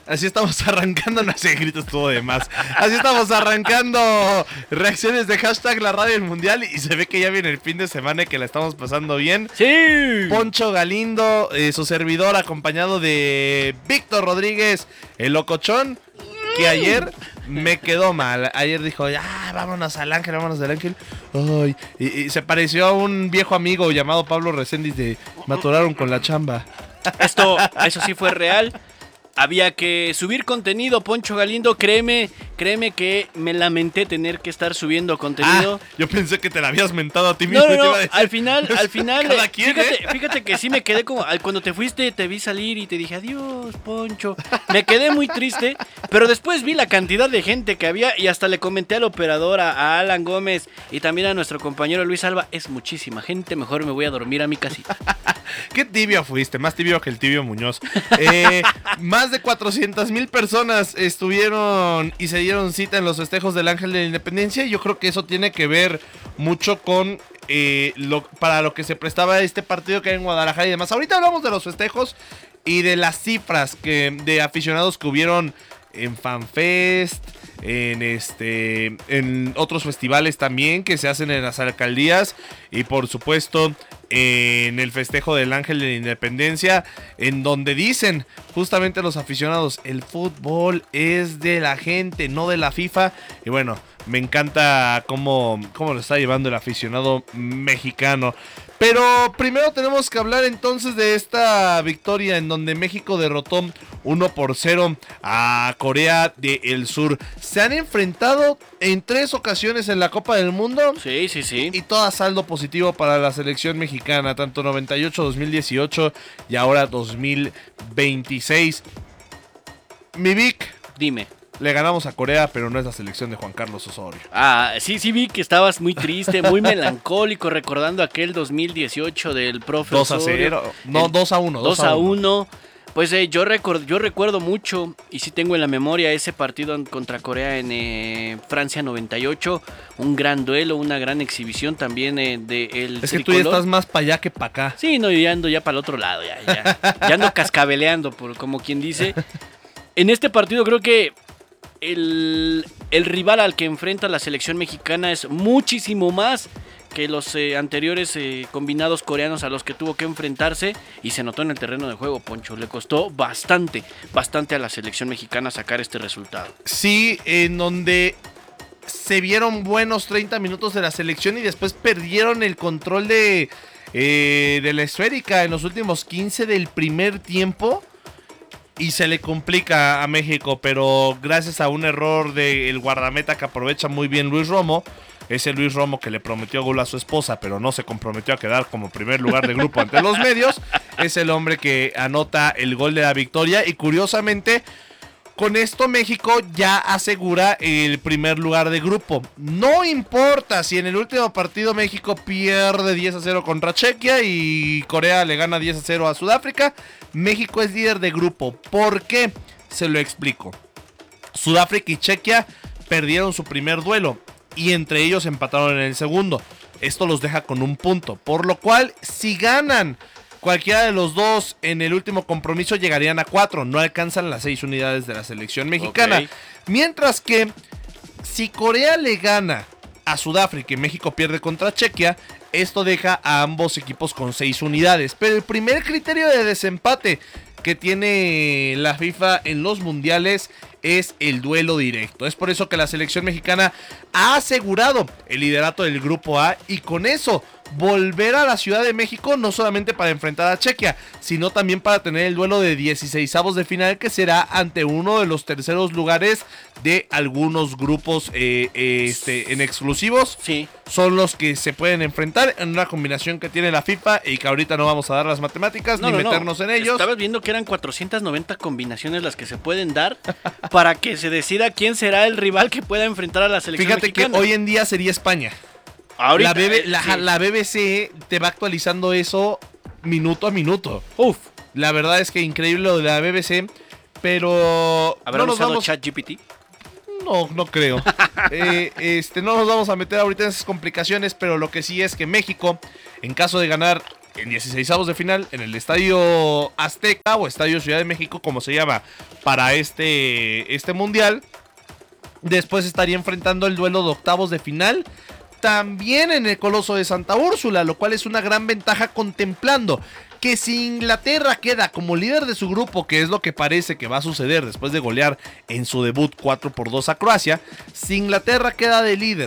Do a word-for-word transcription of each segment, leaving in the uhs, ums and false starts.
Así estamos arrancando, no sé, gritos todo de más. Así estamos arrancando reacciones de hashtag la radio del mundial y se ve que ya viene el fin de semana y que la estamos pasando bien. Sí. Poncho Galindo, eh, su servidor, acompañado de Víctor Rodríguez, el locochón, que ayer me quedó mal. Ayer dijo, ah, vámonos al Ángel, vámonos al Ángel. Ay, y, y se pareció a un viejo amigo llamado Pablo Reséndiz de me atoraron con la chamba. Esto, eso sí fue real. Había que subir contenido, Poncho Galindo, créeme, créeme que me lamenté tener que estar subiendo contenido. Ah, yo pensé que te la habías mentado a ti mismo. No, no, y te no, iba a decir, al final, al final, cada quien, fíjate, ¿eh? fíjate que sí me quedé como, cuando te fuiste te vi salir y te dije, adiós, Poncho. Me quedé muy triste, pero después vi la cantidad de gente que había y hasta le comenté al operador, a, a Alan Gómez y también a nuestro compañero Luis Alba, es muchísima gente, mejor me voy a dormir a mi casita. Qué tibio fuiste, más tibio que el tibio Muñoz. Eh, más de cuatrocientas mil personas estuvieron y se dieron cita en los festejos del Ángel de la Independencia. Y yo creo que eso tiene que ver mucho con eh, lo, para lo que se prestaba este partido que hay en Guadalajara y demás. Ahorita hablamos de los festejos y de las cifras que, de aficionados que hubieron en FanFest, en este, en otros festivales también que se hacen en las alcaldías y por supuesto en el festejo del Ángel de la Independencia, en donde dicen justamente los aficionados, el fútbol es de la gente, no de la FIFA. Y bueno, me encanta cómo, cómo lo está llevando el aficionado mexicano. Pero primero tenemos que hablar entonces de esta victoria en donde México derrotó uno por cero a Corea del Sur. Se han enfrentado en tres ocasiones en la Copa del Mundo. Sí, sí, sí. Y todo a saldo positivo para la selección mexicana, tanto noventa y ocho, dos mil dieciocho y ahora dos mil veintiséis. Mi Vic, dime. Le ganamos a Corea, pero no es la selección de Juan Carlos Osorio. Ah, sí, sí vi que estabas muy triste, muy melancólico, recordando aquel dos mil dieciocho del profe dos a Osorio. cero, no, dos a uno. dos a uno. Pues eh, yo, record, yo recuerdo mucho, y sí tengo en la memoria ese partido en, contra Corea en eh, Francia noventa y ocho. Un gran duelo, una gran exhibición también eh, de el Es que tricolor. tú ya estás más para allá que para acá. Sí, no, yo ya ando ya para el otro lado, ya, ya, ya ando cascabeleando, por, como quien dice. En este partido creo que El, el rival al que enfrenta la selección mexicana es muchísimo más que los eh, anteriores eh, combinados coreanos a los que tuvo que enfrentarse y se notó en el terreno de juego, Poncho. Le costó bastante, bastante a la selección mexicana sacar este resultado. Sí, en donde se vieron buenos treinta minutos de la selección y después perdieron el control de, eh, de la esférica en los últimos quince del primer tiempo. Y se le complica a México, pero gracias a un error del guardameta que aprovecha muy bien Luis Romo, ese Luis Romo que le prometió gol a su esposa, pero no se comprometió a quedar como primer lugar de grupo ante los medios, es el hombre que anota el gol de la victoria y curiosamente con esto México ya asegura el primer lugar de grupo. No importa si en el último partido México pierde diez a cero contra Chequia y Corea le gana diez a cero a Sudáfrica, México es líder de grupo. ¿Por qué? Se lo explico. Sudáfrica y Chequia perdieron su primer duelo y entre ellos empataron en el segundo. Esto los deja con un punto, por lo cual si ganan cualquiera de los dos en el último compromiso llegarían a cuatro. No alcanzan las seis unidades de la selección mexicana. Okay. Mientras que si Corea le gana a Sudáfrica y México pierde contra Chequia, esto deja a ambos equipos con seis unidades. Pero el primer criterio de desempate que tiene la FIFA en los mundiales es el duelo directo. Es por eso que la selección mexicana ha asegurado el liderato del grupo A y con eso volver a la Ciudad de México no solamente para enfrentar a Chequia, sino también para tener el duelo de dieciseisavos de final que será ante uno de los terceros lugares de algunos grupos eh, eh, este, en exclusivos. Sí. Son los que se pueden enfrentar en una combinación que tiene la FIFA y que ahorita no vamos a dar las matemáticas no, ni no, meternos no. en ellos. Estabas viendo que eran cuatrocientas noventa combinaciones las que se pueden dar para que se decida quién será el rival que pueda enfrentar a la selección Fíjate mexicana. Hoy en día sería España. Ahorita, la, B B, la, sí. la B B C te va actualizando eso minuto a minuto. Uf. La verdad es que increíble lo de la B B C, pero ¿habrán no nos usado vamos... ChatGPT? No, no creo. eh, este, no nos vamos a meter ahorita en esas complicaciones, pero lo que sí es que México, en caso de ganar en dieciseisavos de final en el Estadio Azteca o Estadio Ciudad de México, como se llama para este, este mundial. Después estaría enfrentando el duelo de octavos de final también en el Coloso de Santa Úrsula, lo cual es una gran ventaja contemplando que si Inglaterra queda como líder de su grupo, que es lo que parece que va a suceder después de golear en su debut cuatro por dos a Croacia, si Inglaterra queda de líder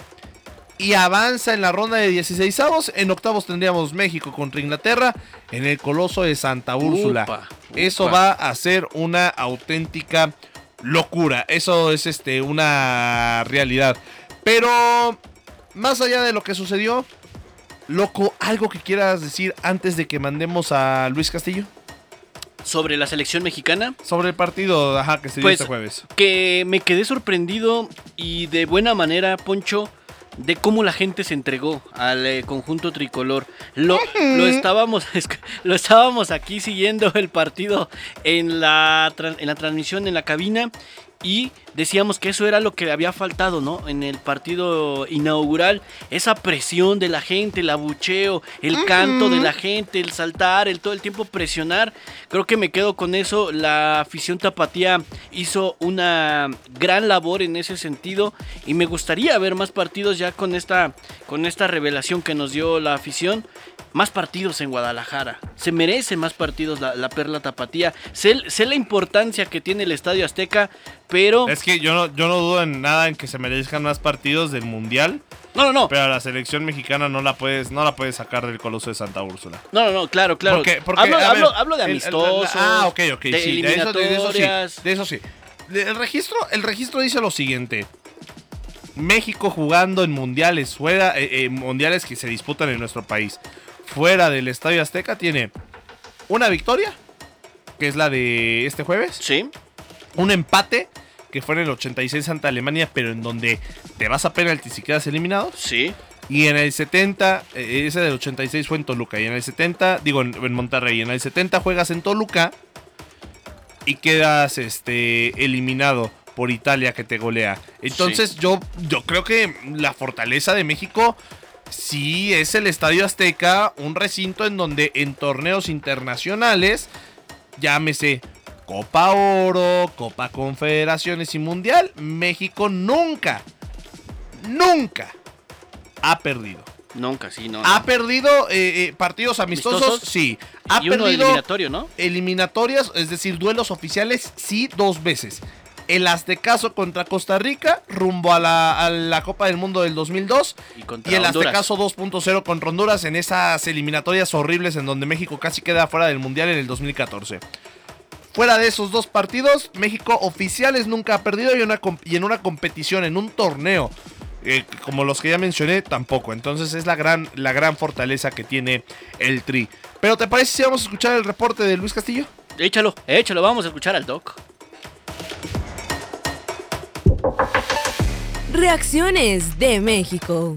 y avanza en la ronda de dieciseisavos, en octavos tendríamos México contra Inglaterra en el Coloso de Santa Úrsula. Upa, upa. Eso va a ser una auténtica locura, eso es este, una realidad. Pero más allá de lo que sucedió, loco, ¿algo que quieras decir antes de que mandemos a Luis Castillo? ¿Sobre la selección mexicana? Sobre el partido, ajá, que se dio pues, este jueves. Que me quedé sorprendido y de buena manera, Poncho, de cómo la gente se entregó al eh, conjunto tricolor. Lo, uh-huh. lo, estábamos, lo estábamos aquí siguiendo el partido en la, en la transmisión, en la cabina. Y decíamos que eso era lo que había faltado, ¿no? En el partido inaugural, esa presión de la gente, el abucheo, el uh-huh. canto de la gente, el saltar, el todo el tiempo presionar. Creo que me quedo con eso. La afición tapatía hizo una gran labor en ese sentido y me gustaría ver más partidos ya con esta, con esta revelación que nos dio la afición. Más partidos en Guadalajara. Se merece más partidos la, la Perla Tapatía. Sé, sé la importancia que tiene el Estadio Azteca, pero... Es que yo no, yo no dudo en nada en que se merezcan más partidos del Mundial. No, no, no. Pero a la selección mexicana no la puedes, no la puedes sacar del Coloso de Santa Úrsula. No, no, no, claro, claro. Porque, porque, hablo, ver, hablo, hablo de amistosos. El, el, ah, ok, ok. De sí, eliminatorias. De eso sí. De eso sí. El registro, el registro dice lo siguiente. México jugando en mundiales fuera, eh, eh, mundiales que se disputan en nuestro país. Fuera del Estadio Azteca tiene una victoria, que es la de este jueves. Sí. Un empate, que fue en el ochenta y seis ante Alemania, pero en donde te vas a penaltis y quedas eliminado. Sí. Y en el setenta, eh, ese del ochenta y seis fue en Toluca. Y en el setenta, digo en, en Monterrey. Y en el setenta juegas en Toluca y quedas este, eliminado por Italia, que te golea. Entonces sí. yo, yo creo que la fortaleza de México... Sí, es el Estadio Azteca, un recinto en donde en torneos internacionales, llámese Copa Oro, Copa Confederaciones y Mundial, México nunca, nunca ha perdido. Nunca, sí, no. Ha no. perdido eh, eh, partidos amistosos, ¿Amistosos? Sí. Ha y perdido uno eliminatorio, ¿no? Eliminatorias, es decir, duelos oficiales, sí, dos veces. El Aztecaso contra Costa Rica, rumbo a la, a la Copa del Mundo del dos mil dos. Y, contra y el Honduras. Aztecaso dos punto cero contra Honduras en esas eliminatorias horribles en donde México casi queda fuera del Mundial en el dos mil catorce. Fuera de esos dos partidos, México oficiales nunca ha perdido y, una, y en una competición, en un torneo, eh, como los que ya mencioné, tampoco. Entonces es la gran, la gran fortaleza que tiene el Tri. Pero ¿te parece si vamos a escuchar el reporte de Luis Castillo? Échalo, échalo, vamos a escuchar al Doc. Reacciones de México.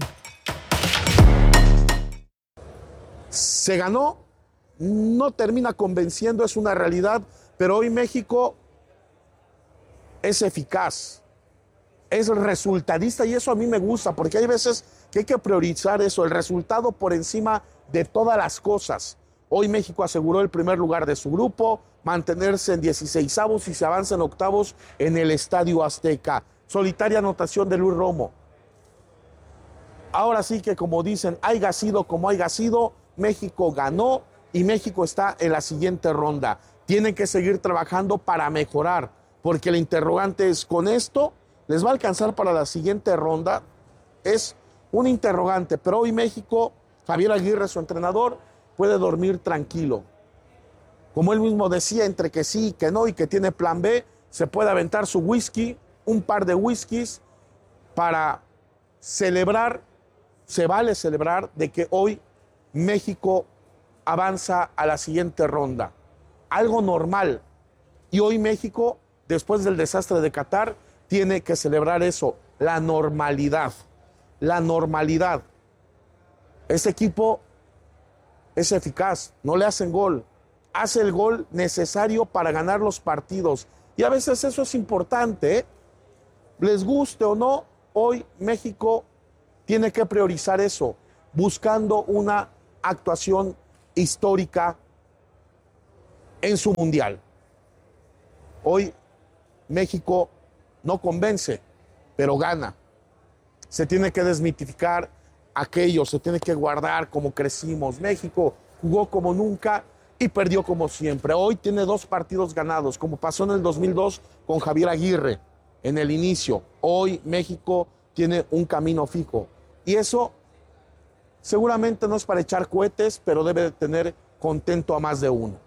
Se ganó, no termina convenciendo, es una realidad, pero hoy México es eficaz, es resultadista y eso a mí me gusta, porque hay veces que hay que priorizar eso, el resultado por encima de todas las cosas. Hoy México aseguró el primer lugar de su grupo, mantenerse en dieciseisavos y se avanza en octavos en el Estadio Azteca. Solitaria anotación de Luis Romo. Ahora sí que, como dicen, haya sido como haya sido, México ganó y México está en la siguiente ronda. Tienen que seguir trabajando para mejorar, porque el interrogante es, ¿con esto les va a alcanzar para la siguiente ronda? Es un interrogante, pero hoy México, Javier Aguirre, su entrenador, puede dormir tranquilo. Como él mismo decía, entre que sí, que no y que tiene plan B, se puede aventar su whisky, un par de whiskies para celebrar, se vale celebrar de que hoy México avanza a la siguiente ronda. Algo normal. Y hoy México, después del desastre de Qatar, tiene que celebrar eso, la normalidad. La normalidad. Ese equipo es eficaz, no le hacen gol. Hace el gol necesario para ganar los partidos. Y a veces eso es importante, ¿eh? Les guste o no, hoy México tiene que priorizar eso, buscando una actuación histórica en su mundial. Hoy México no convence, pero gana. Se tiene que desmitificar aquello, se tiene que guardar como crecimos. México jugó como nunca y perdió como siempre. Hoy tiene dos partidos ganados, como pasó en el dos mil dos con Javier Aguirre en el inicio. Hoy México tiene un camino fijo. Y eso seguramente no es para echar cohetes, pero debe de tener contento a más de uno.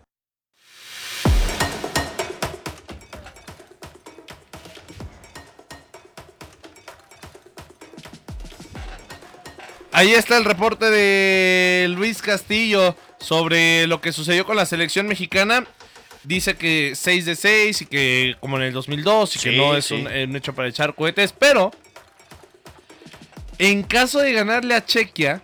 Ahí está el reporte de Luis Castillo sobre lo que sucedió con la selección mexicana. Dice que seis de seis y que como en el dos mil dos y que sí, no es sí. un, un hecho para echar cohetes, pero en caso de ganarle a Chequia,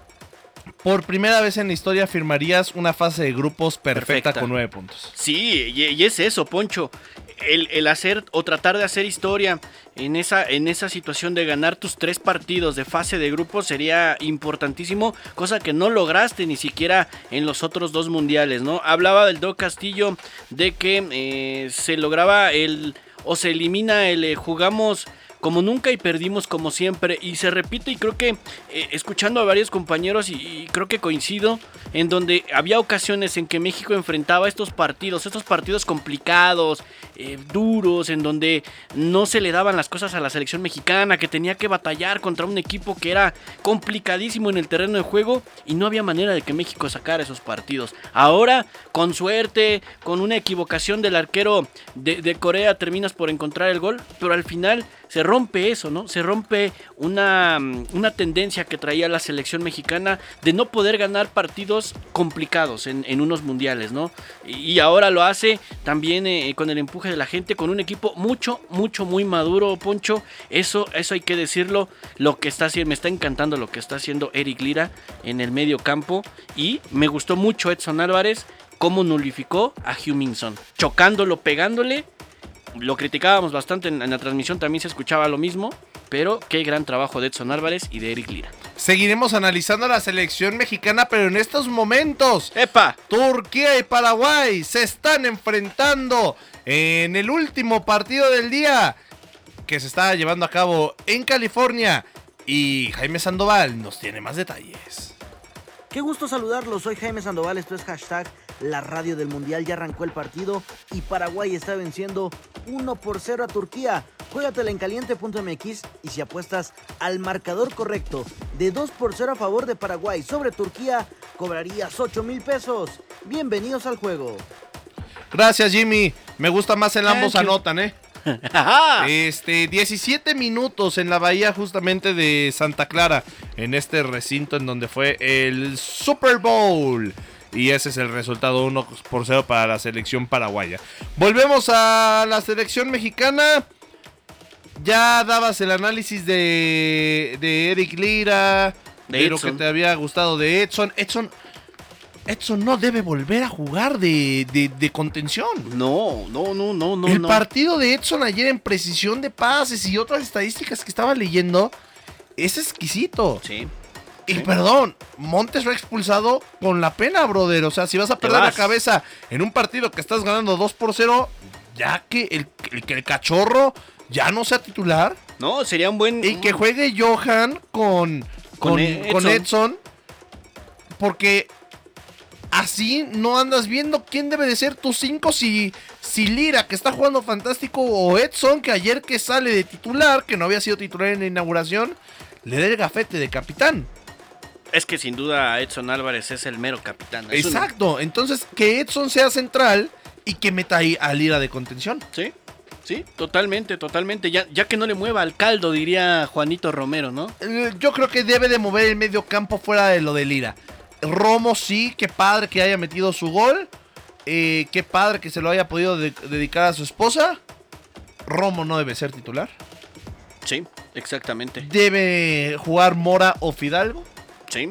por primera vez en la historia firmarías una fase de grupos perfecta, Perfecta. con nueve puntos. Sí, y, y es eso, Poncho. El, el hacer o tratar de hacer historia en esa, en esa situación de ganar tus tres partidos de fase de grupos sería importantísimo, cosa que no lograste ni siquiera en los otros dos mundiales, ¿no? Hablaba del Doc Castillo de que eh, se lograba el o se elimina el eh, jugamos como nunca y perdimos como siempre, y se repite, y creo que eh, escuchando a varios compañeros y, y creo que coincido en donde había ocasiones en que México enfrentaba estos partidos, estos partidos complicados, eh, duros, en donde no se le daban las cosas a la selección mexicana, que tenía que batallar contra un equipo que era complicadísimo en el terreno de juego y no había manera de que México sacara esos partidos. Ahora, con suerte, con una equivocación del arquero de, de Corea, terminas por encontrar el gol, pero al final se rompe eso, ¿no? Se rompe una, una tendencia que traía la selección mexicana de no poder ganar partidos complicados en, en unos mundiales, ¿no? Y, y ahora lo hace también eh, con el empuje de la gente, con un equipo mucho, mucho, muy maduro, Poncho. Eso, eso hay que decirlo. Lo que está haciendo, me está encantando lo que está haciendo Eric Lira en el medio campo. Y me gustó mucho Edson Álvarez, cómo nulificó a Huminson, chocándolo, pegándole. Lo criticábamos bastante en, en la transmisión, también se escuchaba lo mismo, pero qué gran trabajo de Edson Álvarez y de Eric Lira. Seguiremos analizando la selección mexicana, pero en estos momentos, ¡epa! Turquía y Paraguay se están enfrentando en el último partido del día que se está llevando a cabo en California, y Jaime Sandoval nos tiene más detalles. Qué gusto saludarlos, soy Jaime Sandoval, esto es hashtag La Radio del Mundial. Ya arrancó el partido y Paraguay está venciendo uno por cero a Turquía. Juégatela en caliente punto m x y si apuestas al marcador correcto de dos por cero a favor de Paraguay sobre Turquía, cobrarías ocho mil pesos. Bienvenidos al juego. Gracias, Jimmy. Me gusta más el ambos Thank you. anotan, ¿eh? Este, diecisiete minutos en la bahía justamente de Santa Clara, en este recinto en donde fue el Super Bowl. Y ese es el resultado, uno por cero para la selección paraguaya. Volvemos a la selección mexicana. Ya dabas el análisis de, de Eric Lira, de, de lo que te había gustado de Edson. Edson, Edson no debe volver a jugar de, de, de contención. No, no, no, no, no. El no. partido de Edson ayer en precisión de pases y otras estadísticas que estaba leyendo es exquisito. Sí. Y sí. perdón, Montes fue expulsado con la pena, brother. O sea, si vas a perder vas. la cabeza en un partido que estás ganando dos por cero, ya que el, el, el cachorro ya no sea titular. No, sería un buen... Y que juegue Johan con, con, con, Edson. con Edson. Porque así no andas viendo quién debe de ser tu cinco, si, si Lira, que está jugando fantástico, o Edson, que ayer que sale de titular, que no había sido titular en la inauguración, le dé el gafete de capitán. Es que sin duda Edson Álvarez es el mero capitán. Es Exacto, una... entonces que Edson sea central y que meta ahí a Lira de contención. Sí, sí, totalmente, totalmente. Ya, ya que no le mueva al caldo, diría Juanito Romero, ¿no? Yo creo que debe de mover el medio campo fuera de lo de Lira. Romo sí, qué padre que haya metido su gol. Eh, qué padre que se lo haya podido de- dedicar a su esposa. Romo no debe ser titular. Sí, exactamente. Debe jugar Mora o Fidalgo. Sí.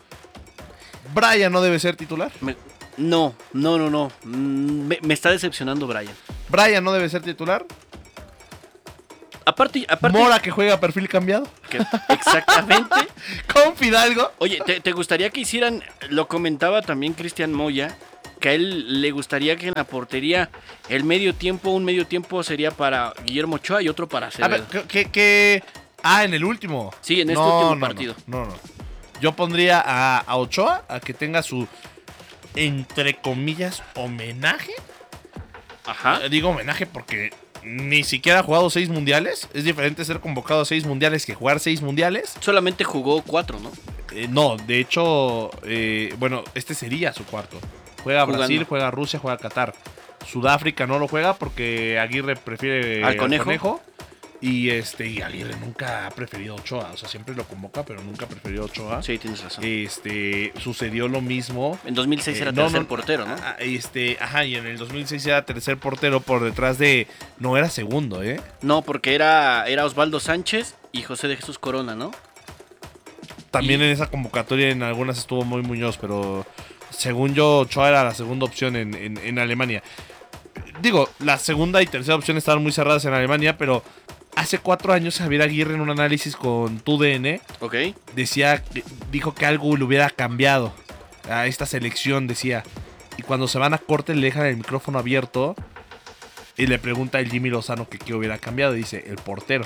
Brian no debe ser titular. Me- no, no, no, no. Mm, Me, me está decepcionando Brian. Brian no debe ser titular. Aparte, aparte Mora que juega perfil cambiado. que- exactamente. Con Fidalgo. Oye, ¿te, te gustaría que hicieran, lo comentaba también Cristian Moya, que a él le gustaría que en la portería el medio tiempo, un medio tiempo sería para Guillermo Ochoa y otro para A Acevedo? ver, que, que... Ah, en el último. Sí, en este No, último no, partido. No, no, no. Yo pondría a, a Ochoa a que tenga su, entre comillas, homenaje. Ajá. Eh, Digo homenaje porque ni siquiera ha jugado seis mundiales. Es diferente ser convocado a seis mundiales que jugar seis mundiales. Solamente jugó cuatro, ¿no? Eh, no, de hecho, eh, bueno, este sería su cuarto. Juega Jugando. Brasil, juega Rusia, juega Qatar. Sudáfrica no lo juega porque Aguirre prefiere ¿Al Conejo? Y este y Aguirre nunca ha preferido Ochoa. O sea, siempre lo convoca, pero nunca ha preferido Ochoa. Sí, tienes razón. Este, sucedió lo mismo. En dos mil seis Eh, era no, tercer no, portero, ¿no? ah, Este, ajá, y en el dos mil seis era tercer portero por detrás de... No era segundo, ¿eh? No, porque era, era Osvaldo Sánchez y José de Jesús Corona, ¿no? También Y- en esa convocatoria en algunas estuvo muy Muñoz, pero según yo, Ochoa era la segunda opción en, en, en Alemania. Digo, la segunda y tercera opción estaban muy cerradas en Alemania, pero hace cuatro años Javier Aguirre en un análisis con T U D N Ok. decía, dijo que algo le hubiera cambiado a esta selección, decía. Y cuando se van a corte le dejan el micrófono abierto y le pregunta el Jimmy Lozano que qué hubiera cambiado. Y dice, el portero.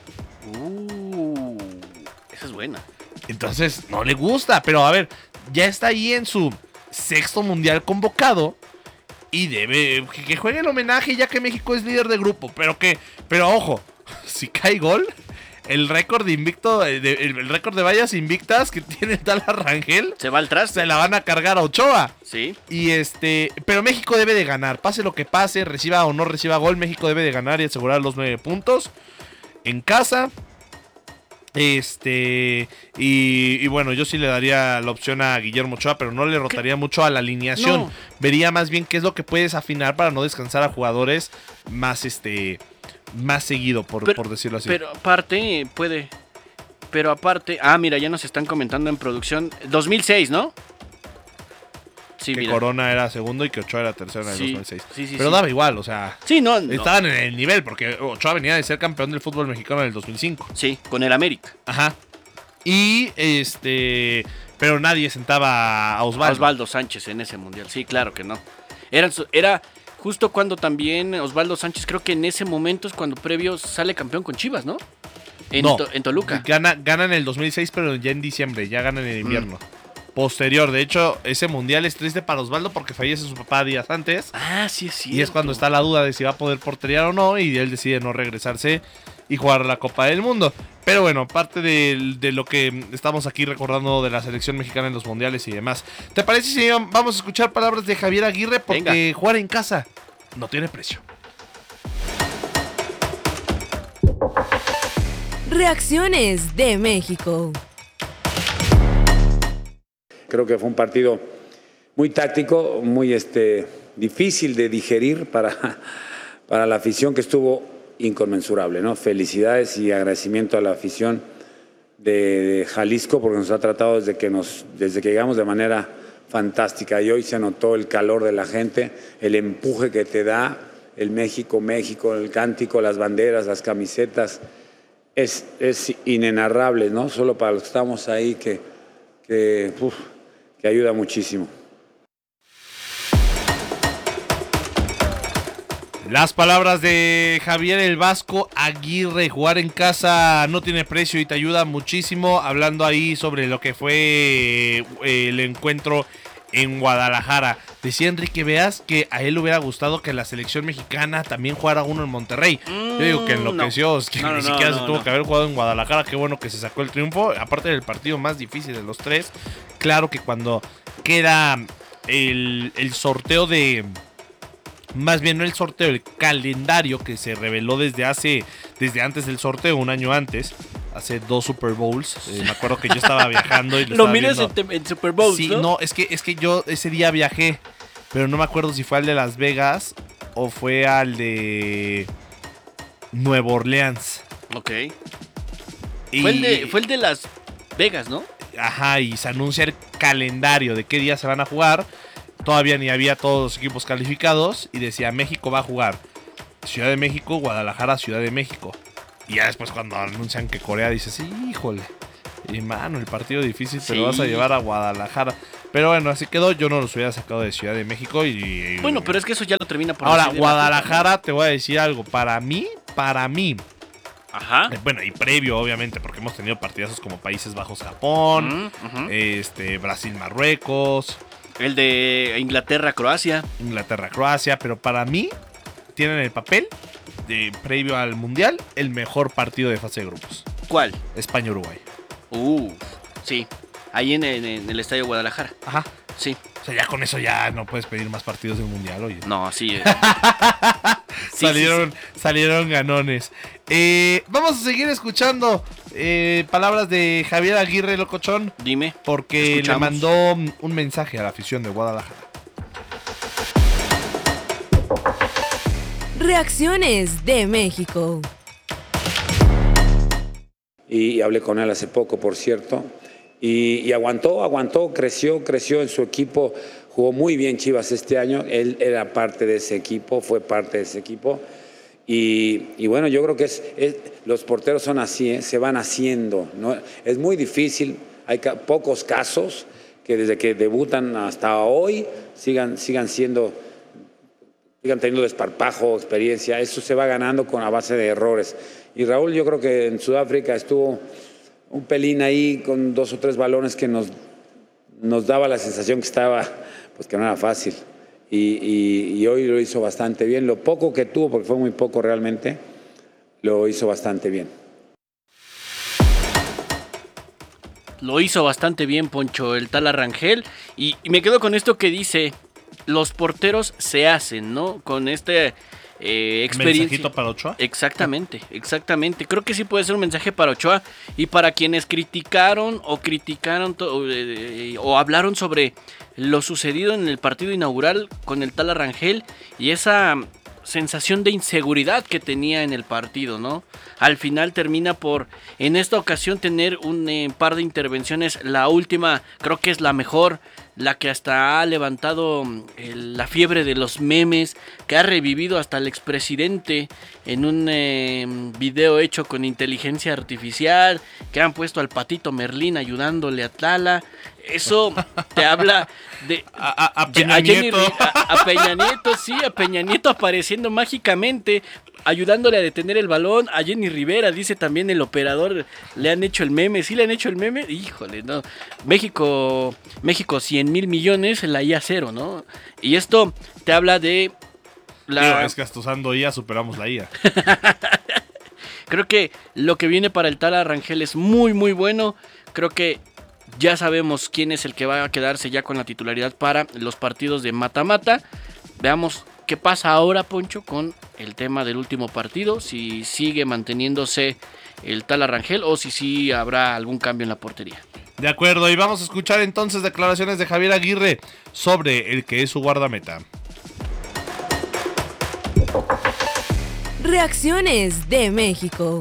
Uh, esa es buena. Entonces, no le gusta. Pero a ver, ya está ahí en su sexto mundial convocado. Y debe que, que juegue el homenaje ya que México es líder de grupo. Pero que, pero ojo, si cae gol, el récord de invicto, de- el, el récord de vallas invictas que tiene tal Rangel, Se va al traste. se la van a cargar a Ochoa. Sí. Y este, pero México debe de ganar, pase lo que pase, reciba o no reciba gol, México debe de ganar y asegurar los nueve puntos en casa. Este, y, y bueno, yo sí le daría la opción a Guillermo Ochoa, pero no le rotaría mucho a la alineación. No. Vería más bien qué es lo que puedes afinar para no descansar a jugadores más, este, más seguido, por, Pero- por decirlo así. Pero aparte, puede. Pero aparte. Ah, mira, ya nos están comentando en producción. dos mil seis, ¿no? Sí, que mira. Corona era segundo y que Ochoa era tercero en el Sí, dos mil seis. sí, sí, pero sí. daba igual, o sea, Sí, no, no. estaban en el nivel, porque Ochoa venía de ser campeón del fútbol mexicano en el dos mil cinco. Sí, con el América. Ajá. Y este. Pero nadie sentaba a Osvaldo. Osvaldo Sánchez en ese mundial. Sí, claro que no. Eran su- era justo cuando también Osvaldo Sánchez, creo que en ese momento es cuando previo sale campeón con Chivas, ¿no? En, No, To- en Toluca. Gana, gana en el dos mil seis, pero ya en diciembre, ya gana en el invierno. Mm. Posterior, de hecho, ese mundial es triste para Osvaldo porque fallece su papá días antes. Ah, sí, es cierto. Y es cuando está la duda de si va a poder porterear o no. Y él decide no regresarse y jugar la Copa del Mundo. Pero bueno, parte de, de lo que estamos aquí recordando de la selección mexicana en los mundiales y demás. ¿Te parece si vamos a escuchar palabras de Javier Aguirre? Porque Venga. jugar en casa no tiene precio. Reacciones de México. Creo que fue un partido muy táctico, muy este, difícil de digerir para, para la afición, que estuvo inconmensurable, ¿no? Felicidades y agradecimiento a la afición de, de Jalisco, porque nos ha tratado desde que, nos, desde que llegamos de manera fantástica, y hoy se notó el calor de la gente, el empuje que te da el México, México, el cántico, las banderas, las camisetas. Es, es inenarrable, ¿no? Solo para los que estamos ahí, que, que, uf, que ayuda muchísimo. Las palabras de Javier el Vasco Aguirre: jugar en casa no tiene precio y te ayuda muchísimo. Hablando ahí sobre lo que fue eh, el encuentro en Guadalajara. Decía Enrique Veas que a él le hubiera gustado que la selección mexicana también jugara uno en Monterrey. Yo digo que enloqueció, es que No, no, ni no, siquiera no, se tuvo no. que haber jugado en Guadalajara. Qué bueno que se sacó el triunfo, aparte del partido más difícil de los tres. Claro que cuando queda el, el sorteo de... Más bien no el sorteo, el calendario que se reveló desde hace, desde antes del sorteo, un año antes, hace dos Super Bowls. Eh, me acuerdo que yo estaba viajando y lo, Lo estaba miras viendo. en, te- en Super Bowl, Sí, ¿no? no, es que, es que yo ese día viajé, pero no me acuerdo si fue al de Las Vegas o fue al de Nueva Orleans. Ok. Y, Fue, el de, fue el de Las Vegas, ¿no? Ajá, y se anuncia el calendario de qué día se van a jugar. Todavía ni había todos los equipos calificados y decía México va a jugar Ciudad de México, Guadalajara, Ciudad de México. Y ya después cuando anuncian que Corea, dices, híjole, y mano, el partido difícil te Sí. lo vas a llevar a Guadalajara. Pero bueno, así quedó, yo no los hubiera sacado de Ciudad de México y... y Bueno, pero es que eso ya lo termina por ahora, decir de la Guadalajara, te voy a decir algo, para mí, para mí, puta. Ajá. eh, bueno, y previo obviamente, porque hemos tenido partidazos como Países Bajos, Japón, Ujú, ujú. este, Brasil, Marruecos, El de Inglaterra, Croacia. Inglaterra, Croacia, pero para mí tienen el papel de previo al Mundial el mejor partido de fase de grupos. ¿Cuál? España-Uruguay. Uh, sí. Ahí en, en- en el Estadio Guadalajara. Ajá. Sí. O sea, ya con eso ya no puedes pedir más partidos del Mundial, oye. No, sí. eh. Sí, salieron, salieron ganones. Eh, vamos a seguir escuchando eh, palabras de Javier Aguirre Locochón, Dime. porque le Escuchamos. mandó un mensaje a la afición de Guadalajara. Reacciones de México. Y hablé con él hace poco, por cierto, y, y aguantó, aguantó, creció, creció en su equipo, jugó muy bien Chivas este año, él era parte de ese equipo, fue parte de ese equipo, y, y bueno, yo creo que es, es- los porteros son así, ¿eh? Se van haciendo, ¿no? Es muy difícil, hay ca- pocos casos que desde que debutan hasta hoy sigan, sigan siendo, sigan teniendo desparpajo, experiencia, eso se va ganando con a base de errores. Y Raúl, yo creo que en Sudáfrica estuvo un pelín ahí con dos o tres balones que nos, nos daba la sensación que estaba, pues que no era fácil. Y, y- y hoy lo hizo bastante bien. Lo poco que tuvo, porque fue muy poco realmente, lo hizo bastante bien. Lo hizo bastante bien, Poncho, el tal Arrangel. Y, y me quedo con esto que dice, los porteros se hacen, ¿no? Con este eh, experiencia. ¿Mensajito para Ochoa? Exactamente, exactamente. Creo que sí puede ser un mensaje para Ochoa y para quienes criticaron o criticaron to- eh, o hablaron sobre lo sucedido en el partido inaugural con el tal Arrangel y esa sensación de inseguridad que tenía en el partido, ¿no? Al final termina por, en esta ocasión, tener un eh, par de intervenciones. La última creo que es la mejor, la que hasta ha levantado mm, el- la fiebre de los memes, que ha revivido hasta el expresidente en un eh, video hecho con inteligencia artificial, que han puesto al Patito Merlín ayudándole a Tlala. Eso te habla de... A, a- a Peña a Jenny Nieto. Ri- a, a Peña Nieto, sí, a Peña Nieto apareciendo mágicamente, ayudándole a detener el balón. A Jenny Rivera, dice también el operador, le han hecho el meme. ¿Sí le han hecho el meme? Híjole, no. México, México cien mil millones, la I A cero, ¿no? Y esto te habla de la... Digo, es que hasta usando I A superamos la I A. Creo que lo que viene para el tal Arrangel es muy, muy bueno. Creo que ya sabemos quién es el que va a quedarse ya con la titularidad para los partidos de mata-mata. Veamos qué pasa ahora, Poncho, con el tema del último partido. Si sigue manteniéndose el tal Arrangel o si sí habrá algún cambio en la portería. De acuerdo, y vamos a escuchar entonces declaraciones de Javier Aguirre sobre el que es su guardameta. Reacciones de México.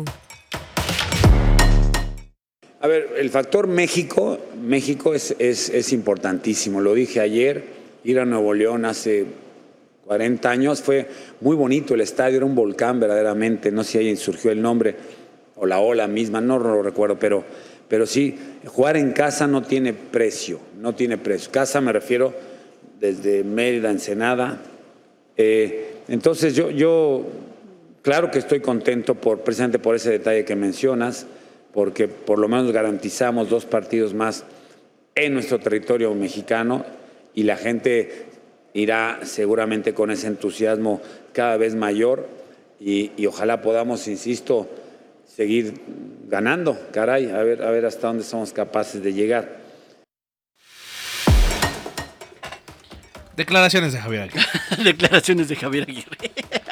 A ver, el factor México, México es, es, es importantísimo. Lo dije ayer, ir a Nuevo León hace cuarenta años fue muy bonito. El estadio era un volcán verdaderamente. No sé si ahí surgió el nombre o la ola misma, no lo recuerdo, pero, pero sí, jugar en casa no tiene precio, no tiene precio. Casa me refiero desde Mérida, Ensenada. Eh, entonces yo, yo, claro que estoy contento por, precisamente por ese detalle que mencionas, porque por lo menos garantizamos dos partidos más en nuestro territorio mexicano y la gente irá seguramente con ese entusiasmo cada vez mayor y, y ojalá podamos, insisto, seguir ganando, caray, a ver, a ver hasta dónde somos capaces de llegar. Declaraciones de Javier Aguirre. Declaraciones de Javier Aguirre.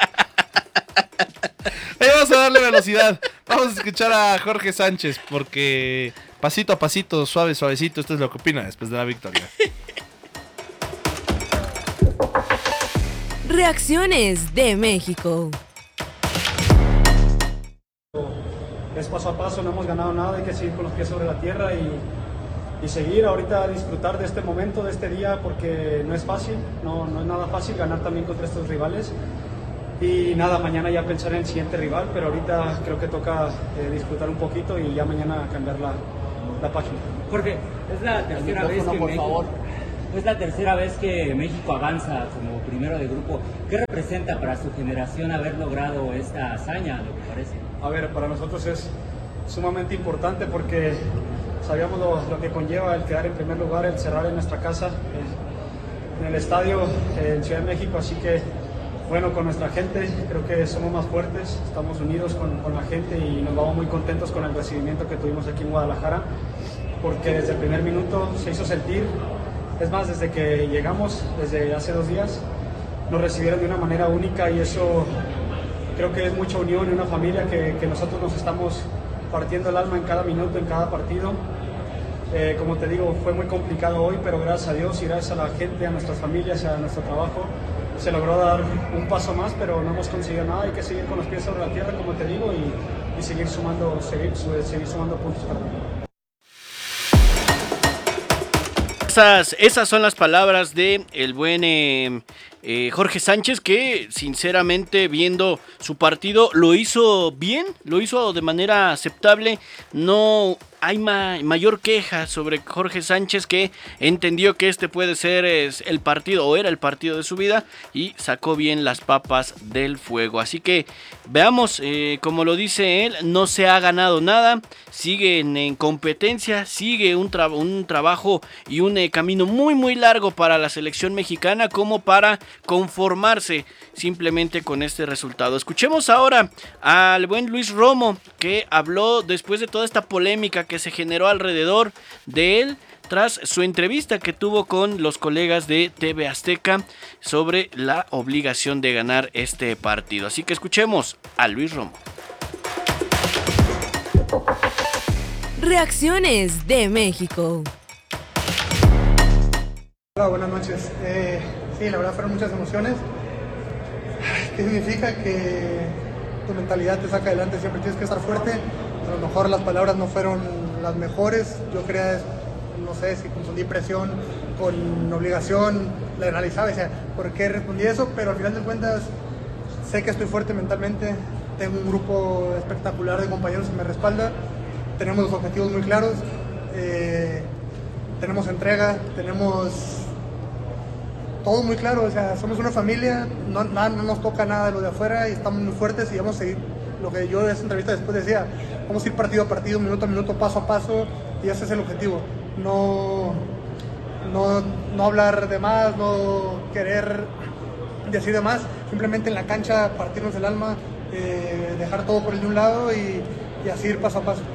Ahí vamos a darle velocidad. Vamos a escuchar a Jorge Sánchez porque pasito a pasito, suave, suavecito, esto es lo que opina después de la victoria. Reacciones de México. Es paso a paso, no hemos ganado nada, hay que seguir con los pies sobre la tierra y, y seguir ahorita, disfrutar de este momento, de este día, porque no es fácil, no, no es nada fácil ganar también contra estos rivales. Y nada, mañana ya pensar en el siguiente rival, pero ahorita creo que toca eh, disfrutar un poquito y ya mañana cambiar la, la página. Jorge, es la tercera vez que México, es la tercera vez que México avanza como primero de grupo. ¿Qué representa para su generación haber logrado esta hazaña, lo que parece? A ver, para nosotros es sumamente importante porque sabíamos lo, lo que conlleva el quedar en primer lugar, el cerrar en nuestra casa, eh, en el estadio eh, en Ciudad de México, así que bueno, con nuestra gente creo que somos más fuertes, estamos unidos con, con la gente y nos vamos muy contentos con el recibimiento que tuvimos aquí en Guadalajara, porque desde el primer minuto se hizo sentir, es más, desde que llegamos, desde hace dos días, nos recibieron de una manera única y eso creo que es mucha unión y una familia que, que nosotros nos estamos partiendo el alma en cada minuto, en cada partido. Eh, como te digo, fue muy complicado hoy, pero gracias a Dios y gracias a la gente, a nuestras familias, a nuestro trabajo, se logró dar un paso más, pero no hemos conseguido nada. Hay que seguir con los pies sobre la tierra, como te digo, y, y seguir sumando, seguir, seguir sumando puntos para mí. Esas, esas son las palabras de el buen eh, eh, Jorge Sánchez, que sinceramente viendo su partido lo hizo bien, lo hizo de manera aceptable. No hay ma- mayor queja sobre Jorge Sánchez, que entendió que este puede ser es, el partido o era el partido de su vida y sacó bien las papas del fuego. Así que veamos, eh, como lo dice él, no se ha ganado nada, siguen en competencia, sigue un, tra- un trabajo y un eh, camino muy muy largo para la selección mexicana como para conformarse simplemente con este resultado. Escuchemos ahora al buen Luis Romo, que habló después de toda esta polémica que se generó alrededor de él tras su entrevista que tuvo con los colegas de T V Azteca sobre la obligación de ganar este partido. Así que escuchemos a Luis Romo. Reacciones de México. Hola, buenas noches. Eh, sí, la verdad fueron muchas emociones. ¿Qué significa? Que tu mentalidad te saca adelante, siempre tienes que estar fuerte. A lo mejor las palabras no fueron las mejores. Yo creía, no sé si confundí presión con obligación, la analizaba y decía, ¿por qué respondí eso? Pero al final de cuentas sé que estoy fuerte mentalmente, tengo un grupo espectacular de compañeros que me respalda, tenemos los objetivos muy claros, eh, tenemos entrega, tenemos todo muy claro, o sea, somos una familia, no, no, no nos toca nada de lo de afuera y estamos muy fuertes y vamos a seguir, lo que yo de esa entrevista después decía, vamos a ir partido a partido, minuto a minuto, paso a paso y ese es el objetivo, no, no, no hablar de más, no querer decir de más, simplemente en la cancha partirnos el alma, eh, dejar todo por el de un lado y, y así ir paso a paso.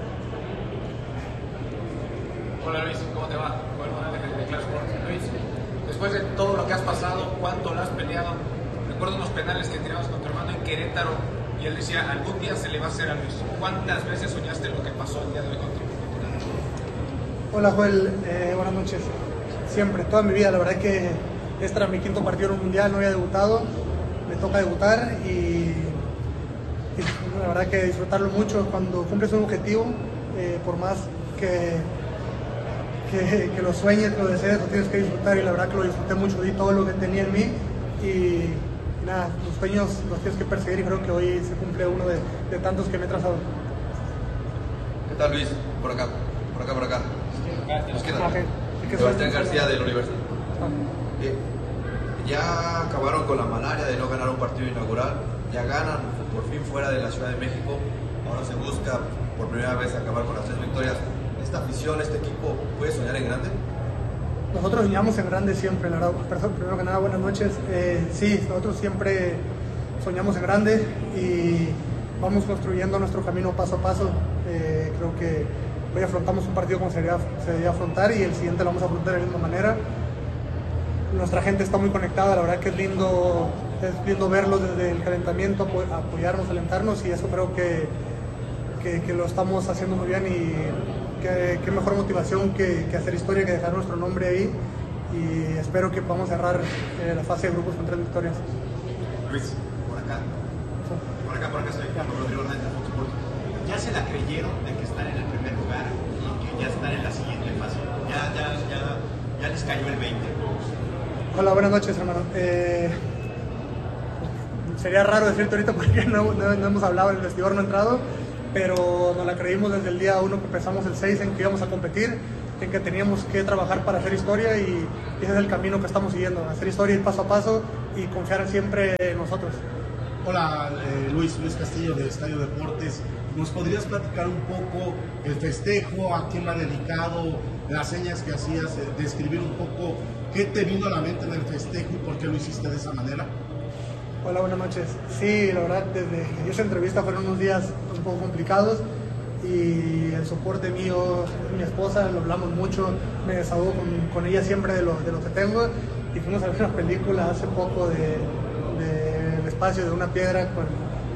Hola Luis, ¿cómo te va? Bueno, de Clash Sports. Luis, después de todo lo que has pasado, ¿cuánto lo has peleado? Recuerdo unos penales que tirabas con tu hermano en Querétaro y él decía, algún día se le va a hacer a Luis. ¿Cuántas veces soñaste lo que pasó el día de hoy contigo? Hola Joel, eh, buenas noches. Siempre, toda mi vida, la verdad que este era mi quinto partido en un mundial, no había debutado, me toca debutar y, y la verdad que disfrutarlo mucho. Cuando cumples un objetivo, eh, por más que, que, que lo sueñes, que lo desees, lo tienes que disfrutar y la verdad que lo disfruté mucho, di todo lo que tenía en mí y, y nada, los sueños los tienes que perseguir y creo que hoy se cumple uno de, de tantos que me he trazado. ¿Qué tal Luis? Por acá, por acá, por acá. Gracias. Sebastián García del Universal. Eh, ya acabaron con la malaria de no ganar un partido inaugural, ya ganan por fin fuera de la Ciudad de México, ahora se busca por primera vez acabar con las tres victorias. ¿Esta afición, este equipo puede soñar en grande? Nosotros soñamos en grande siempre, la verdad. Primero que nada, buenas noches. Eh, sí, nosotros siempre soñamos en grande y vamos construyendo nuestro camino paso a paso. Eh, creo que hoy afrontamos un partido como se debía, se debía afrontar y el siguiente lo vamos a afrontar de la misma manera. Nuestra gente está muy conectada, la verdad que es lindo, es lindo verlos desde el calentamiento, apoyarnos, alentarnos y eso creo que, que, que lo estamos haciendo muy bien y qué, qué mejor motivación que, que hacer historia, que dejar nuestro nombre ahí y espero que podamos cerrar eh, la fase de grupos con tres victorias. Luis, por acá, por acá, por acá soy Rodrigo Hernández de Fox Sports. ¿Ya se la creyeron de que están en el primer lugar y que ya están en la siguiente fase? ¿Ya, ya, ya, ya les cayó el veinte? Hola, buenas noches, hermano. Eh, sería raro decirte ahorita porque no, no, no hemos hablado, el vestidor no ha entrado, pero nos la creímos desde el día uno que empezamos el seis en que íbamos a competir, en que teníamos que trabajar para hacer historia y ese es el camino que estamos siguiendo, hacer historia ir paso a paso y confiar siempre en nosotros. Hola, eh, Luis, Luis Castillo de Estadio Deportes. ¿Nos podrías platicar un poco el festejo, a quién va dedicado, las señas que hacías, eh, describir un poco qué te vino a la mente en el festejo y por qué lo hiciste de esa manera? Hola, buenas noches. Sí, la verdad, desde que dio esa entrevista fueron unos días un poco complicados y el soporte mío, mi esposa, lo hablamos mucho, me desahogo con, con ella siempre de lo, de lo que tengo y fuimos a ver una película hace poco de, de El espacio de una piedra con,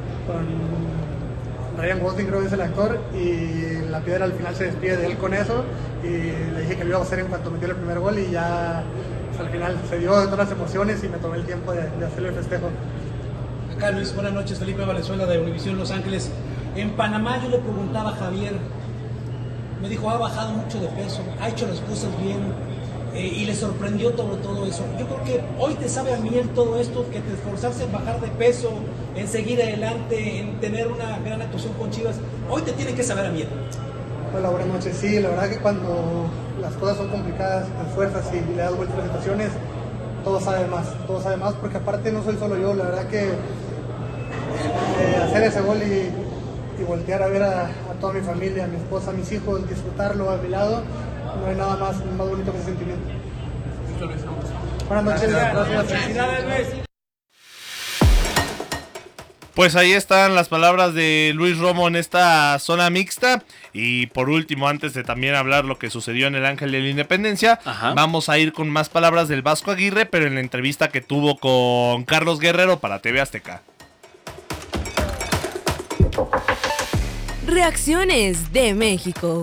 con Ryan Gosling, creo que es el actor, y la piedra al final se despide de él con eso y le dije que lo iba a hacer en cuanto metió el primer gol y ya pues, al final se dio todas las emociones y me tomé el tiempo de, de hacerle el festejo. Acá Luis, buenas noches, Felipe Valenzuela de Univisión Los Ángeles. En Panamá yo le preguntaba a Javier, me dijo, ha bajado mucho de peso, ha hecho las cosas bien eh, y le sorprendió todo, todo eso. Yo creo que hoy te sabe a miel todo esto, que te esforzarse en bajar de peso, en seguir adelante, en tener una gran actuación con Chivas, hoy te tiene que saber a miel. Hola, buenas noches. Sí, la verdad que cuando las cosas son complicadas, te esfuerzas y le das vueltas a las situaciones, todo sabe más, todo sabe más, porque aparte no soy solo yo, la verdad que eh, hacer ese gol y, y voltear a ver a, a toda mi familia, a mi esposa, a mis hijos, disfrutarlo a mi lado, no hay nada más, más bonito que ese sentimiento. Buenas noches, gracias. Felicidades, Luis. Pues ahí están las palabras de Luis Romo en esta zona mixta. Y por último, antes de también hablar lo que sucedió en el Ángel de la Independencia, Ajá. vamos a ir con más palabras del Vasco Aguirre, pero en la entrevista que tuvo con Carlos Guerrero para T V Azteca. Reacciones de México.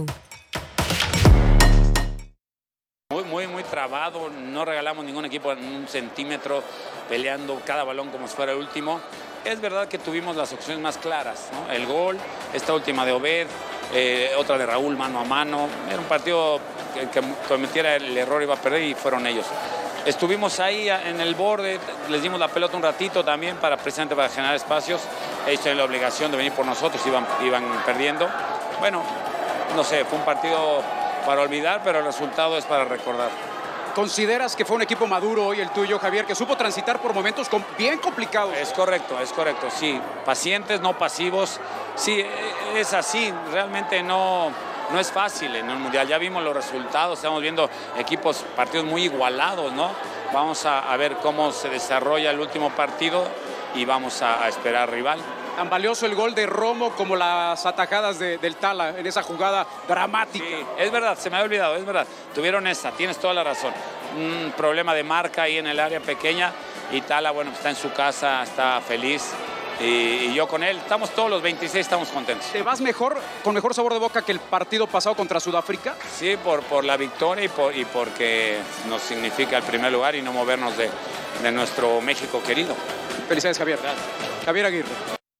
Muy, muy, muy trabado, no regalamos ningún equipo en un centímetro, peleando cada balón como si fuera el último. Es verdad que tuvimos las opciones más claras, ¿no? El gol, esta última de Obed, eh, otra de Raúl mano a mano. Era un partido que, que cometiera el error iba a perder y fueron ellos. Estuvimos ahí en el borde, les dimos la pelota un ratito también para precisamente para generar espacios. Ellos tienen la obligación de venir por nosotros, iban, iban perdiendo. Bueno, no sé, fue un partido para olvidar, pero el resultado es para recordar. ¿Consideras que fue un equipo maduro hoy el tuyo, Javier, que supo transitar por momentos bien complicados? Es correcto, es correcto, sí. Pacientes, no pasivos. Sí, es así. Realmente no, no es fácil en el Mundial. Ya vimos los resultados, estamos viendo equipos, partidos muy igualados, ¿no? Vamos a, a ver cómo se desarrolla el último partido y vamos a, a esperar rival. Tan valioso el gol de Romo como las atajadas de, del Tala en esa jugada dramática. Sí, es verdad, se me había olvidado, es verdad. Tuvieron esa, tienes toda la razón. Un problema de marca ahí en el área pequeña y Tala, bueno, está en su casa, está feliz. Y, y yo con él, estamos todos los veintiséis, estamos contentos. ¿Te vas mejor, con mejor sabor de boca que el partido pasado contra Sudáfrica? Sí, por, por la victoria y, por, y porque nos significa el primer lugar y no movernos de, de nuestro México querido. Felicidades, Javier. Gracias. Javier Aguirre.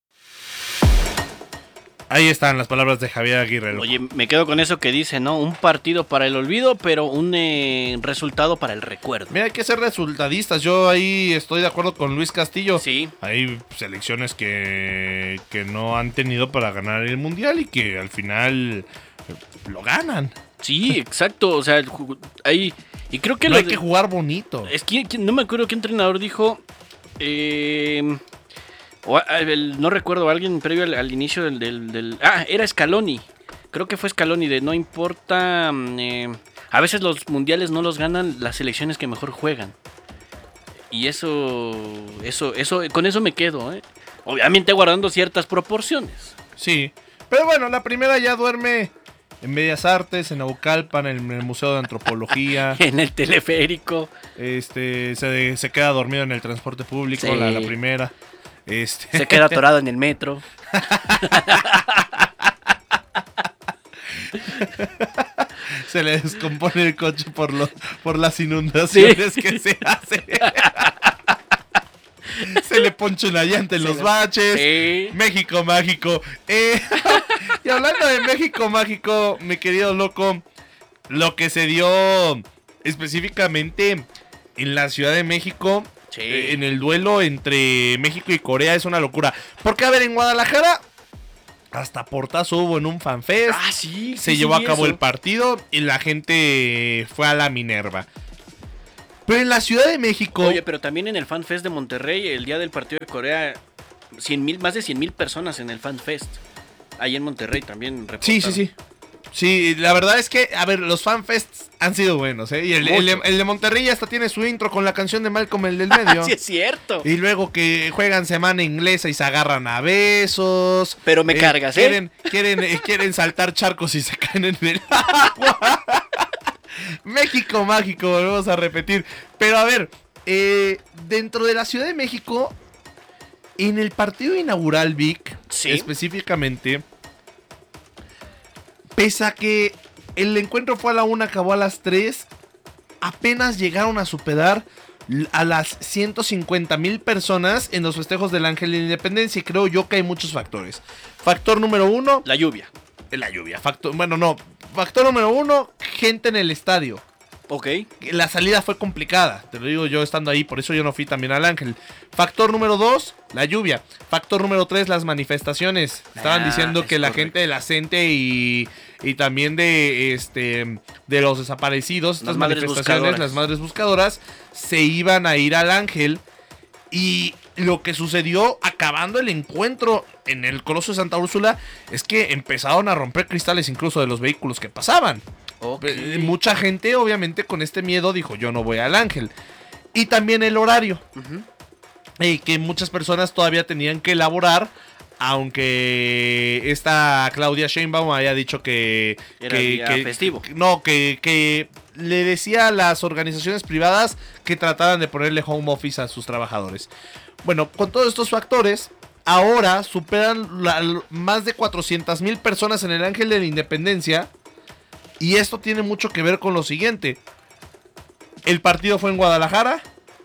Ahí están las palabras de Javier Aguirre. Oye, me quedo con eso que dice, ¿no? Un partido para el olvido, pero un eh, resultado para el recuerdo. Mira, hay que ser resultadistas. Yo ahí estoy de acuerdo con Luis Castillo. Sí. Hay selecciones que, que no han tenido para ganar el Mundial y que al final lo ganan. Sí, exacto. O sea, hay... Y creo que no lo hay de, que jugar bonito. Es que no me acuerdo qué entrenador dijo... Eh... O el, no recuerdo, alguien previo al, al inicio del, del, del... Ah, era Scaloni. Creo que fue Scaloni de no importa... Eh, a veces los mundiales no los ganan las selecciones que mejor juegan. Y eso... eso, eso con eso me quedo, ¿eh? Obviamente guardando ciertas proporciones. Sí, pero bueno, la primera ya duerme en Bellas Artes, en Naucalpan, en el Museo de Antropología. En el teleférico. Este, se, se queda dormido en el transporte público, sí. la, la primera. Este... Se queda atorado en el metro. Se le descompone el coche por, lo, por las inundaciones sí. que se hace. Se le poncha una llanta en se los le... baches. Sí. México mágico. Eh, y hablando de México mágico, mi querido loco, lo que se dio específicamente en la Ciudad de México. Sí. Eh, en el duelo entre México y Corea es una locura. Porque, a ver, en Guadalajara hasta portazo hubo en un fanfest. Ah, sí. Se sí, llevó sí, a cabo eso. el partido y la gente fue a la Minerva. Pero en la Ciudad de México... Oye, pero también en el FanFest de Monterrey, el día del partido de Corea, cien mil, más de cien mil personas en el FanFest. Ahí en Monterrey también reportaron. Sí, sí, sí. Sí, la verdad es que, a ver, los fanfests han sido buenos, ¿eh? Y el, el, de- el de Monterrey hasta tiene su intro con la canción de Malcolm, el del medio. Sí, es cierto. Y luego que juegan semana inglesa y se agarran a besos. Pero me cargas, ¿eh? Quieren, quieren, eh, quieren saltar charcos y se caen en el agua. México mágico, volvemos a repetir. Pero a ver, eh, dentro de la Ciudad de México, en el partido inaugural, Vic, ¿Sí? específicamente, pese a que el encuentro fue a la una, acabó a las tres, apenas llegaron a superar l- a las ciento cincuenta mil personas en los festejos del Ángel de la Independencia. Y creo yo que hay muchos factores. Factor número uno, La lluvia. la lluvia. Factor, bueno, no. Factor número uno, gente en el estadio. Ok. La salida fue complicada, te lo digo yo estando ahí, por eso yo no fui también al Ángel. Factor número dos, la lluvia. Factor número tres, las manifestaciones. Estaban Ah, diciendo es que la correcto. gente de la CENTE y, y también de este de los desaparecidos, estas Las madres manifestaciones, buscadoras. las madres buscadoras, se iban a ir al Ángel. Y lo que sucedió acabando el encuentro en el Coloso de Santa Úrsula es que empezaron a romper cristales incluso de los vehículos que pasaban. Ok. Eh, Mucha gente, obviamente, con este miedo dijo: yo no voy al Ángel. Y también el horario. Ujú. eh, que muchas personas todavía tenían que elaborar. Aunque esta Claudia Sheinbaum haya dicho que... Era que, día que- festivo. No, que, que le decía a las organizaciones privadas que trataran de ponerle home office a sus trabajadores. Bueno, con todos estos factores, ahora superan la- l- más de cuatrocientas mil personas en el Ángel de la Independencia. Y esto tiene mucho que ver con lo siguiente. El partido fue en Guadalajara.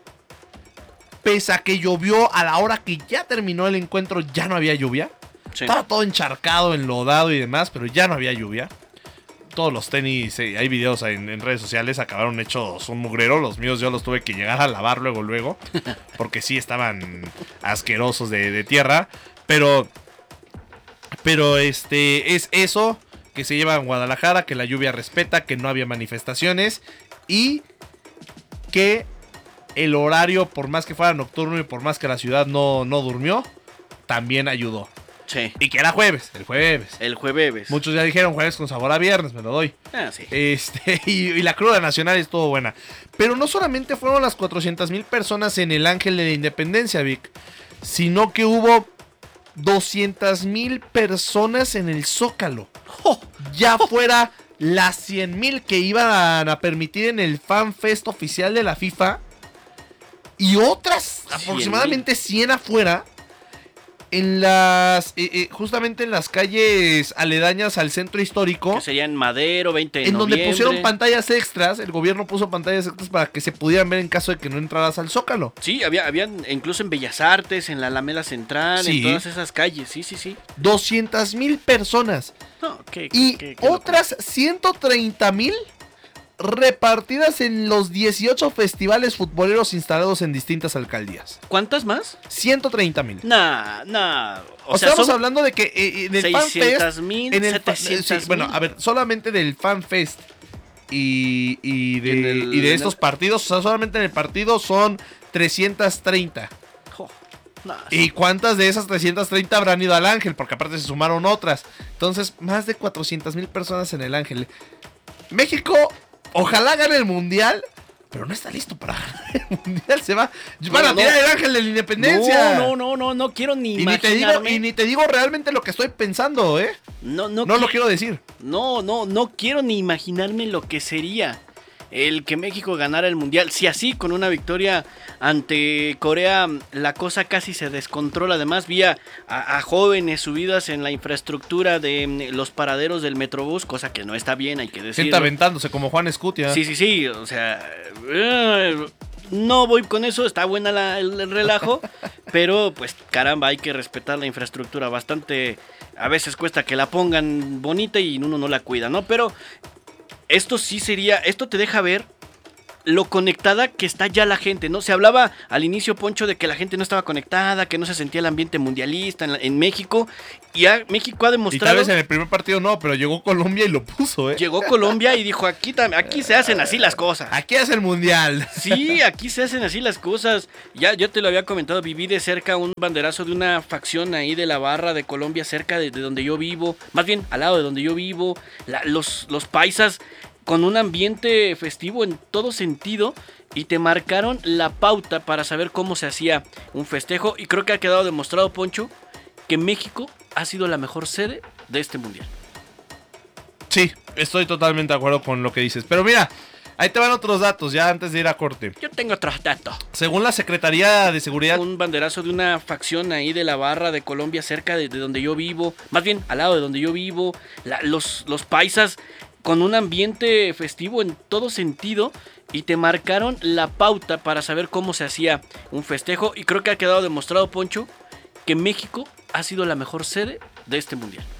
Pese a que llovió a la hora que ya terminó el encuentro, ya no había lluvia. Sí. Estaba todo encharcado, enlodado y demás, pero ya no había lluvia. Todos los tenis, eh, hay videos en, en redes sociales, acabaron hechos un mugrero. Los míos yo los tuve que llegar a lavar luego, luego. Porque sí estaban asquerosos de, de tierra. Pero, pero este, es eso que se lleva en Guadalajara, que la lluvia respeta, que no había manifestaciones. Y que el horario, por más que fuera nocturno y por más que la ciudad no, no durmió, también ayudó. Sí. Y que era jueves, el jueves. El jueves. Muchos ya dijeron jueves con sabor a viernes, me lo doy. Ah, sí. Este, y, y la cruda nacional estuvo buena. Pero no solamente fueron las cuatrocientas mil personas en el Ángel de la Independencia, Vic, sino que hubo doscientas mil personas en el Zócalo. Ya fuera las cien mil que iban a permitir en el Fan Fest oficial de la FIFA. Y otras aproximadamente cien afuera. En las. Eh, eh, justamente en las calles aledañas al centro histórico. Que serían Madero, veinte de En donde noviembre. pusieron pantallas extras. El gobierno puso pantallas extras para que se pudieran ver en caso de que no entraras al Zócalo. Sí, había, habían incluso en Bellas Artes, en la Alameda Central, Sí. en todas esas calles. Sí, sí, sí. doscientas mil personas. No, qué, Y qué- qué otras ciento treinta mil repartidas en los dieciocho festivales futboleros instalados en distintas alcaldías. ¿Cuántas más? ciento treinta mil. Nah, nah. O, O, sea, sea, estamos son hablando de que eh, en el seiscientos FanFest, mil, en el fa- setecientos sí, bueno, mil. a ver, solamente del FanFest y, y, de, En el- y de en estos el- partidos, o sea, solamente en el partido son trescientos treinta. Jo, nah, ¿Y cuántas de esas trescientos treinta habrán ido al Ángel? Porque aparte se sumaron otras. Entonces, más de cuatrocientas mil personas en el Ángel. México, ojalá gane el Mundial, pero no está listo para ganar el Mundial. Se va, van a no. tirar el Ángel de la Independencia. No, no, no, no, no quiero ni Y ni, te digo, imaginarme. y ni te digo realmente lo que estoy pensando, ¿eh? No, no, No lo qui- quiero decir. No, no, no quiero ni imaginarme lo que sería el que México ganara el Mundial. Si así, con una victoria ante Corea, la cosa casi se descontrola. Además, vi a, a- a jóvenes subidas en la infraestructura de mm, los paraderos del Metrobús, cosa que no está bien, hay que Gente decirlo. aventándose como Juan Escutia. Sí, sí, sí, o sea, eh, no voy con eso, está buena la- el, el relajo, pero pues caramba, hay que respetar la infraestructura bastante, a veces cuesta que la pongan bonita y uno no la cuida, ¿no? Pero esto sí sería, esto te deja ver lo conectada que está ya la gente, ¿no? Se hablaba al inicio, Poncho, de que la gente no estaba conectada, que no se sentía el ambiente mundialista en, en México, y a, México ha demostrado... Y tal vez en el primer partido no, pero llegó Colombia y lo puso, ¿eh? Llegó Colombia y dijo, aquí, aquí se hacen así las cosas. Aquí es el mundial. Sí, aquí se hacen así las cosas. Ya yo te lo había comentado, viví de cerca un banderazo de una facción ahí de la barra de Colombia, cerca de, de donde yo vivo, más bien al lado de donde yo vivo, la, los, los paisas... con un ambiente festivo en todo sentido, y te marcaron la pauta para saber cómo se hacía un festejo, y creo que ha quedado demostrado, Poncho, que México ha sido la mejor sede de este mundial. Sí, estoy totalmente de acuerdo con lo que dices, pero mira, ahí te van otros datos ya antes de ir a corte. Yo tengo otros datos. Según la Secretaría de Seguridad... Un banderazo de una facción ahí de la barra de Colombia, cerca de, de donde yo vivo, más bien al lado de donde yo vivo, la, los, los paisas... con un ambiente festivo en todo sentido, y te marcaron la pauta para saber cómo se hacía un festejo, y creo que ha quedado demostrado, Poncho, que México ha sido la mejor sede de este mundial.